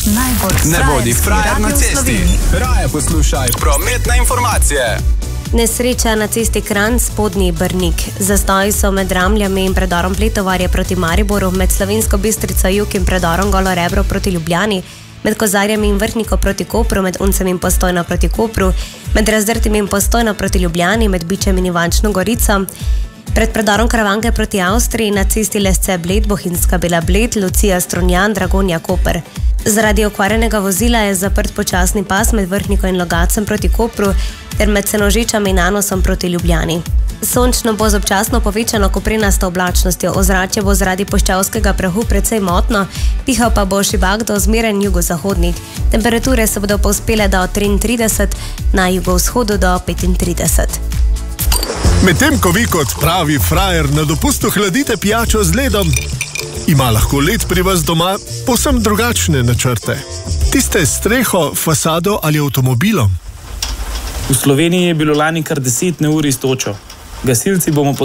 Ne bodi frajer na cesti. Raje poslušaj prometne informacije. Nesreča na cesti Kranj Spodnji Brnik. Zastoji so med Ramljami in predorom Pletovarje proti Mariboru, med Slovensko Bistrico jug in predorom Golo Rebro proti Ljubljani, med Kozarjami in Vrhniko proti Kopru, med Uncem in Postojno proti Kopru, med Razdrtim in Postojno proti Ljubljani, med Bičem in Ivančno Gorico, pred predorom Karavanke proti Avstriji, na cesti Lesce Bled, Bohinjska Bela Bled, Lucija Strunjan, Dragonja Koper. Zaradi okvarjenega vozila je zaprt počasni pas med Vrhniko in Logacem proti Kopru ter med Senožečami in Anosom proti Ljubljani. Sončno bo z občasno povečano koprenasto oblačnostjo, ozračje bo zaradi puščavskega prahu precej motno, pihal pa bo šibak do zmeren jugozahodnik. Temperature se bodo povzpele do 33, na jugovzhodu do 35. Medtem ko vi kot pravi frajer na dopustu hladite pijačo z ledom, ima lahko led pri vas doma povsem drugačne načrte. Tiste s streho, fasado ali avtomobilom. V Sloveniji je bilo lani kar 10 neurij s točo. Gasilci bomo